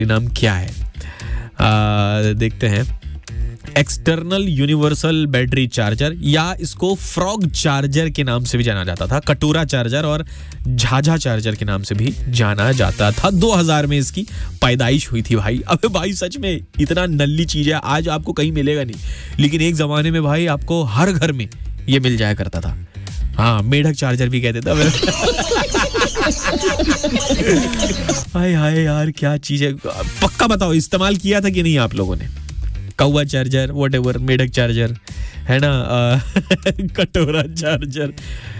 नाम क्या है? देखते हैं। एक्सटर्नल यूनिवर्सल बैटरी चार्जर, या इसको फ्रॉग चार्जर के नाम से भी जाना जाता था, कटोरा चार्जर और झाझा चार्जर के नाम से भी जाना जाता था। 2000 में इसकी पैदाइश हुई थी भाई। अबे भाई सच में इतना नल्ली चीज है, आज आपको कहीं मिलेगा नहीं, लेकिन एक जमाने में भाई आपको हर घर में ये मिल जाया करता था। हाँ, मेढक चार्जर भी कहते थे। हाय हाय यार, क्या चीज है। पक्का बताओ इस्तेमाल किया था कि नहीं आप लोगों ने? कौवा चार्जर, व्हाटएवर, मेढक चार्जर है ना, कटोरा चार्जर।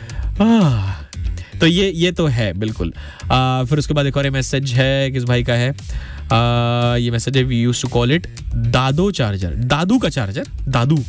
तो ये तो है बिल्कुल। फिर उसके बाद एक और मैसेज है, किस भाई का है? ये मैसेज है, we used to call it Dadu charger. दादू का चार्जर, दादू।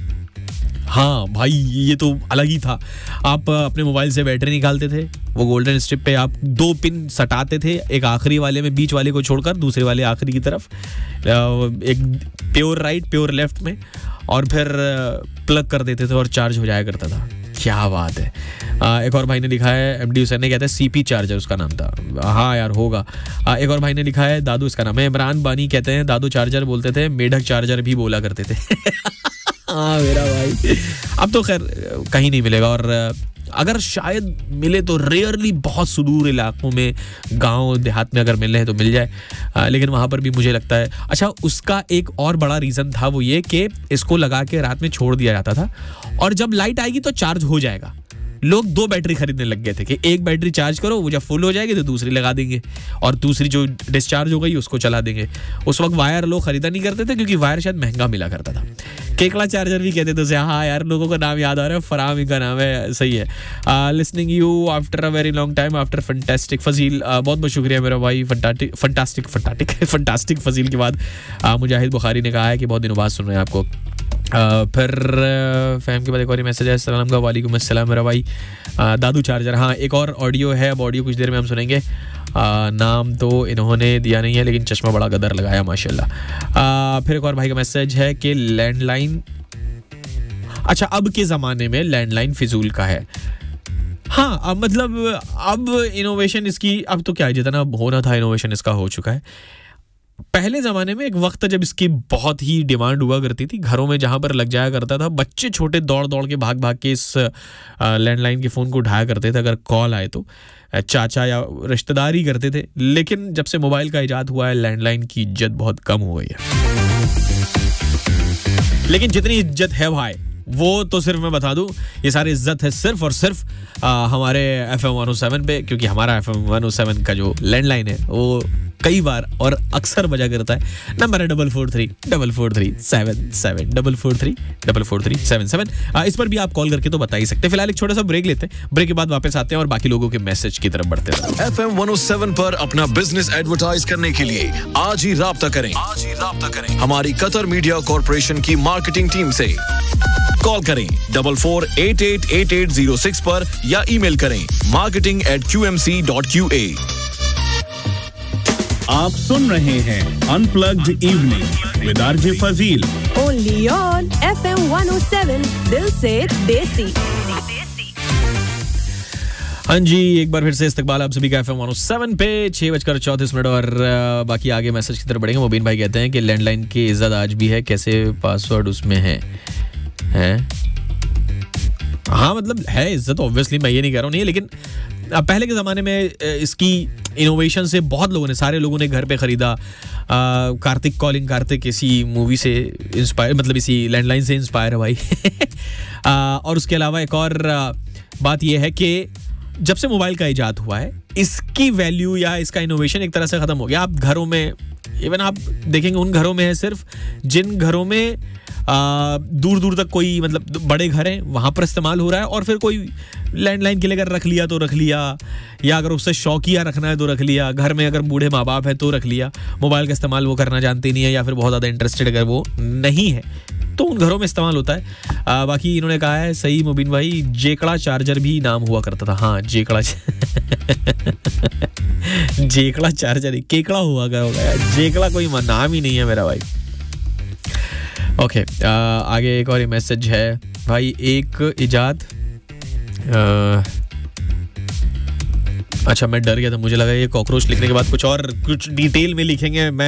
हाँ भाई, ये तो अलग ही था। आप अपने मोबाइल से बैटरी निकालते थे, वो गोल्डन स्ट्रिप पे आप 2 पिन सटाते थे, एक आखिरी वाले में, बीच वाले को छोड़कर दूसरे वाले आखिरी की तरफ, एक प्योर राइट प्योर लेफ्ट में, और फिर प्लग कर देते थे और चार्ज हो जाया करता था। क्या बात है। एक और भाई ने लिखा है, एमडी हुसैन ने, कहते हैं सीपी चार्जर उसका नाम था। हाँ यार होगा। एक और भाई ने लिखा है, दादू इसका नाम है। इमरान बानी कहते हैं दादू चार्जर बोलते थे, मेढक चार्जर भी बोला करते थे। हाँ मेरा भाई, अब तो खैर कहीं नहीं मिलेगा, और अगर शायद मिले तो रेयरली, बहुत सुदूर इलाकों में, गांव देहात में अगर मिल रहे हैं तो मिल जाए, लेकिन वहां पर भी मुझे लगता है। अच्छा, उसका एक और बड़ा रीजन था, वो ये कि इसको लगा के रात में छोड़ दिया जाता था, और जब लाइट आएगी तो चार्ज हो जाएगा। लोग 2 बैटरी खरीदने लग गए थे कि एक बैटरी चार्ज करो, वो जब फुल हो जाएगी तो दूसरी लगा देंगे, और दूसरी जो डिस्चार्ज हो गई उसको चला देंगे। उस वक्त वायर लोग खरीदा नहीं करते थे, क्योंकि वायर शायद महंगा मिला करता था। केकड़ा चार्जर भी कहते थे उसे। हाँ यार, लोगों का नाम याद आ रहा है, फराम का नाम है, सही है। Listening you after a very long time after fantastic. Fazil, बहुत बहुत शुक्रिया मेरा भाई। फंटास्टिक फजील के बाद मुजाहिद बुखारी ने कहा है कि बहुत दिनों बाद सुन रहे हैं आपको। फिर फैम के बाद एक और मैसेज है, अस्सलाम वालेकुम अस्सलाम मेरा भाई। दादू चार्जर, हाँ एक और ऑडियो है, अब ऑडियो कुछ देर में हम सुनेंगे। नाम तो इन्होंने दिया नहीं है, लेकिन चश्मा बड़ा गदर लगाया माशाल्लाह। फिर एक और भाई का मैसेज है कि लैंडलाइन, अच्छा अब के ज़माने में लैंडलाइन फिजूल का है। हाँ, अब मतलब अब इनोवेशन इसकी, अब तो क्या है, जितना होना था इनोवेशन इसका हो चुका है। पहले ज़माने में एक वक्त जब इसकी बहुत ही डिमांड हुआ करती थी, घरों में जहाँ पर लग जाया करता था, बच्चे छोटे दौड़ दौड़ के भाग भाग के इस लैंडलाइन के फ़ोन को उठाया करते थे अगर कॉल आए तो। चाचा या रिश्तेदार ही करते थे। लेकिन जब से मोबाइल का इजाद हुआ है, लैंडलाइन की इज्जत बहुत कम हो गई है। लेकिन जितनी इज्जत है भाई, वो तो सिर्फ मैं बता दूं, ये सारी इज्जत है सिर्फ और सिर्फ हमारे FM 107 पे, क्योंकि हमारा FM 107 का जो लैंडलाइन है वो कई बार और अक्सर बजा करता है। नंबर है 44344377 44344377। इस पर भी आप कॉल करके तो बता ही सकते हैं। फिलहाल एक छोटा सा ब्रेक लेते हैं, ब्रेक के बाद वापस आते हैं और बाकी लोगों के मैसेज की तरफ बढ़ते हैं। FM 107 पर अपना बिजनेस एडवर्टाइज करने के लिए आज ही राब्ता करें हमारी कतर मीडिया कॉर्पोरेशन की मार्केटिंग टीम से। कॉल करें 44888806 पर या ईमेल करें marketing@qmc.qa। आप सुन रहे हैं unplugged evening with RJ Fazil, only on FM 107, दिल से देसी। हाँ जी, एक बार फिर से इस्तकबाल आप सभी का FM 107 पे 6:34 और बाकी आगे मैसेज की तरफ बढ़ेंगे। मुबीन भाई कहते हैं कि लैंडलाइन की इज्जत आज भी है, कैसे पासवर्ड उसमें है? हाँ मतलब है इज्जत, ऑब्वियसली मैं ये नहीं कह रहा हूँ, नहीं, लेकिन पहले के ज़माने में इसकी इनोवेशन से बहुत लोगों ने, सारे लोगों ने घर पे ख़रीदा। कार्तिक कॉलिंग कार्तिक इसी मूवी से इंस्पायर, मतलब इसी लैंडलाइन से इंस्पायर है भाई। और उसके अलावा एक और बात यह है कि जब से मोबाइल का इजाद हुआ है, इसकी वैल्यू या इसका इनोवेशन एक तरह से ख़त्म हो गया। आप घरों में, इवन आप देखेंगे उन घरों में है सिर्फ जिन घरों में दूर दूर तक कोई, मतलब बड़े घर हैं, वहाँ पर इस्तेमाल हो रहा है। और फिर कोई लैंडलाइन के लिए अगर रख लिया तो रख लिया, या अगर उससे शौकिया रखना है तो रख लिया। घर में अगर बूढ़े माँ बाप है तो रख लिया। मोबाइल का इस्तेमाल वो करना जानते नहीं है, या फिर बहुत ज़्यादा इंटरेस्टेड अगर वो नहीं है तो उन घरों में इस्तेमाल होता है। बाकी इन्होंने कहा है सही मुबीन भाई, जेकड़ा चार्जर भी नाम हुआ करता था। हाँ जेकड़ा जेकड़ा चार्जर, केकड़ा हुआ गया होगा यार, जेकड़ा कोई नाम ही नहीं है मेरा भाई। ओके, आगे एक और मैसेज है भाई, एक इजाद अच्छा, मैं डर गया था, मुझे लगा ये कॉकरोच लिखने के बाद कुछ और कुछ डिटेल में लिखेंगे। मैं